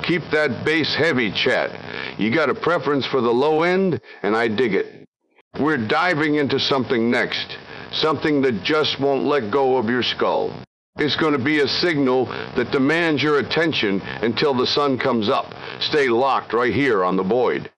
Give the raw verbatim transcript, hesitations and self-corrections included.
Keep that bass heavy, Chet. You got a preference for the low end, and I dig it. We're diving into something next. Something that just won't let go of your skull. It's going to be a signal that demands your attention until the sun comes up. Stay locked right here on the Boyd.